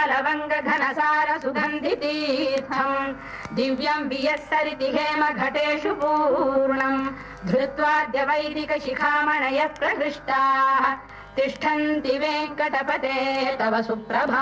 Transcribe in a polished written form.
लवङ्ग घनसार सुगन्धि तीर्थम् दिव्यम् वियस्सरिति हेम घटेषु पूर्णम् धृत्वाद्य वैदिक शिखामणयः प्रहृष्टाः तिष्ठन्ति वेङ्कटपते तव सुप्रभा।